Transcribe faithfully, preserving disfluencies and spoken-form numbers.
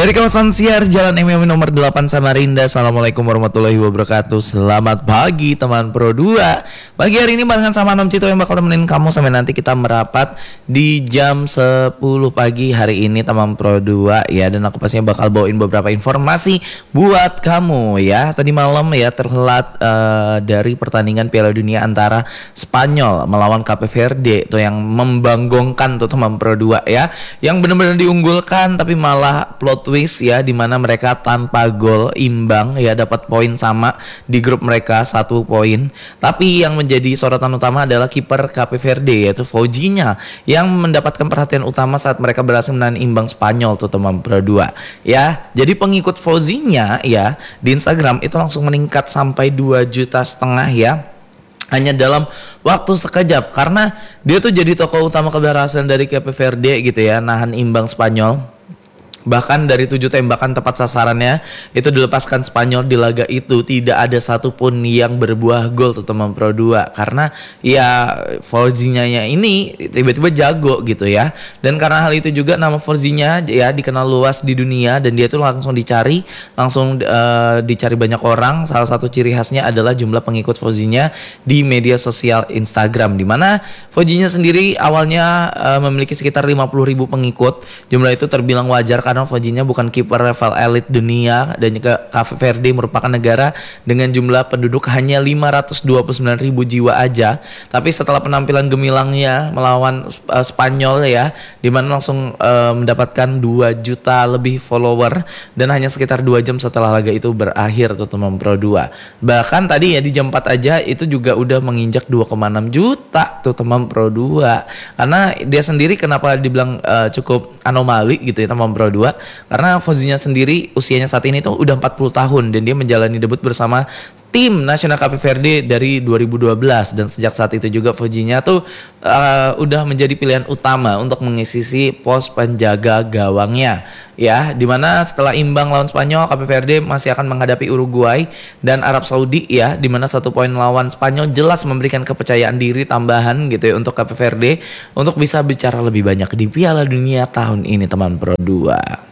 Dari kawasan Siar Jalan M M nomor delapan Samarinda. Assalamualaikum warahmatullahi wabarakatuh. Selamat pagi teman Pro dua. Pagi hari ini barengan sama Nom Cito yang bakal temenin kamu sampai nanti kita merapat di jam sepuluh pagi hari ini teman Pro dua ya. Dan aku pastinya bakal bawain beberapa informasi buat kamu ya. Tadi malam ya terhelat uh, dari pertandingan Piala Dunia antara Spanyol melawan Cape Verde tuh yang membanggongkan tuh teman Pro dua ya. Yang benar-benar diunggulkan tapi malah plot twist ya, dimana mereka tanpa gol imbang ya, dapat poin sama di grup mereka satu poin. Tapi yang menjadi sorotan utama adalah kiper Cape Verde yaitu Fauzinha yang mendapatkan perhatian utama saat mereka berhasil menahan imbang Spanyol tuh teman Pro dua ya. Jadi pengikut Fauzinha ya di Instagram itu langsung meningkat sampai dua juta setengah ya, hanya dalam waktu sekejap, karena dia tuh jadi tokoh utama keberhasilan dari Cape Verde gitu ya, nahan imbang Spanyol. Bahkan dari tujuh tembakan tepat sasarannya itu dilepaskan Spanyol di laga itu tidak ada satupun yang berbuah gol tuh teman Pro dua, karena ya Fauzinha-nya ini tiba-tiba jago gitu ya. Dan karena hal itu juga nama Fauzinha ya dikenal luas di dunia dan dia tuh langsung dicari langsung uh, dicari banyak orang. Salah satu ciri khasnya adalah jumlah pengikut Fauzinha di media sosial Instagram, di mana Fauzinha sendiri awalnya uh, memiliki sekitar lima puluh ribu pengikut. Jumlah itu terbilang wajar karena Fauzinha bukan kiper level elit dunia dan juga Cape Verde merupakan negara dengan jumlah penduduk hanya lima ratus dua puluh sembilan ribu jiwa aja. Tapi setelah penampilan gemilangnya melawan uh, Spanyol ya, dimana langsung uh, mendapatkan dua juta lebih follower dan hanya sekitar dua jam setelah laga itu berakhir tuh teman Pro dua. Bahkan tadi ya di jam empat aja itu juga udah menginjak dua koma enam juta tuh teman Pro dua. Karena dia sendiri kenapa dibilang uh, cukup anomali gitu ya teman Pro dua, karena Fauzinha sendiri usianya saat ini tuh udah empat puluh tahun dan dia menjalani debut bersama tim nasional Cape Verde dari dua ribu dua belas, dan sejak saat itu juga Fauzinha tuh uh, udah menjadi pilihan utama untuk mengisi pos penjaga gawangnya ya, dimana setelah imbang lawan Spanyol, Cape Verde masih akan menghadapi Uruguay dan Arab Saudi ya, dimana satu poin lawan Spanyol jelas memberikan kepercayaan diri tambahan gitu ya untuk Cape Verde untuk bisa bicara lebih banyak di Piala Dunia tahun ini teman Pro dua.